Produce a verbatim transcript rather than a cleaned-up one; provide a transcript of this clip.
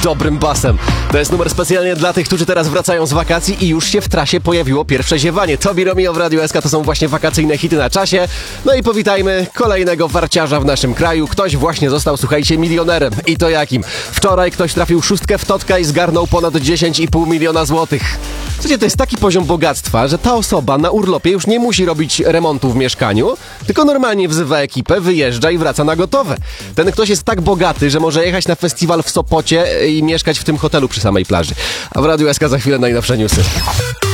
dobrym basem. To jest numer specjalnie dla tych, którzy teraz wracają z wakacji i już się w trasie pojawiło pierwsze ziewanie. Tobi Romeo w Radiu S K to są właśnie wakacyjne hity na czasie. No i powitajmy kolejnego warciarza w naszym kraju. Ktoś właśnie został, słuchajcie, milionerem. I to jakim? Wczoraj ktoś trafił szóstkę w totka i zgarnął ponad dziesięć i pół miliona złotych. Słuchajcie, to jest taki poziom bogactwa, że ta osoba na urlopie już nie musi robić remontu w mieszkaniu, tylko normalnie wzywa ekipę, wyjeżdża i wraca na gotowe. Ten ktoś jest tak bogaty, że może jechać na festiwal w Sopocie i mieszkać w tym hotelu przy samej plaży. A w Radiu S K za chwilę najnowsze newsy.